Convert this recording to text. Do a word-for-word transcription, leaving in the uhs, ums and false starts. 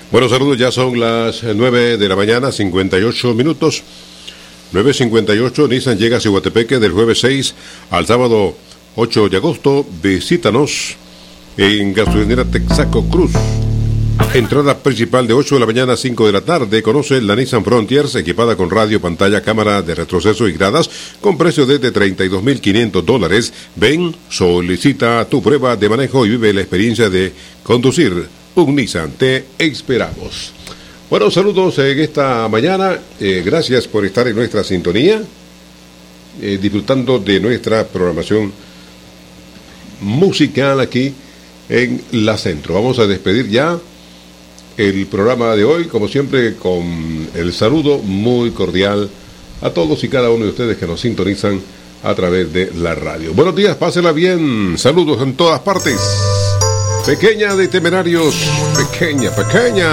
Bueno, saludos, ya son las nueve de la mañana, cincuenta y ocho minutos. nueve cincuenta y ocho, Nissan llega a Cihuatepeque del jueves seis al sábado ocho de agosto. Visítanos en Gasolinera Texaco Cruz. Entrada principal de ocho de la mañana a cinco de la tarde. Conoce la Nissan Frontiers, equipada con radio, pantalla, cámara de retroceso y gradas, con precio desde treinta y dos mil quinientos dólares. Ven, solicita tu prueba de manejo y vive la experiencia de conducir un Nissan. Te esperamos. Bueno, saludos en esta mañana. Eh, gracias por estar en nuestra sintonía, eh, disfrutando de nuestra programación musical aquí en La Centro. Vamos a despedir ya el programa de hoy, como siempre, con el saludo muy cordial a todos y cada uno de ustedes que nos sintonizan a través de la radio. Buenos días, pásenla bien. Saludos en todas partes. Pequeña de Temerarios, pequeña, pequeña.